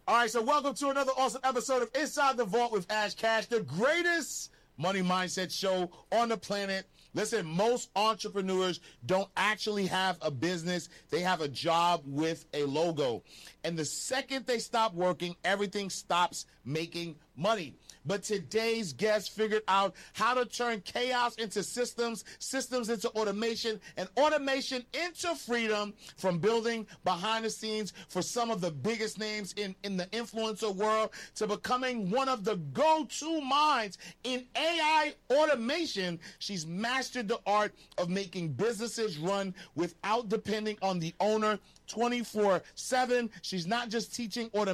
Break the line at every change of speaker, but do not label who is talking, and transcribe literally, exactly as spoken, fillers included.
All right, so welcome to another awesome episode of Inside the Vault with Ash Cash, the greatest money mindset show on the planet. Listen, most entrepreneurs don't actually have a business. They have a job with a logo. And the second they stop working, everything stops making money. But today's guest figured out how to turn chaos into systems, systems into automation, and automation into freedom, from building behind the scenes for some of the biggest names in, in the influencer world to becoming one of the go-to minds in A I automation. She's mastered the art of making businesses run without depending on the owner twenty-four seven. She's not just teaching automation.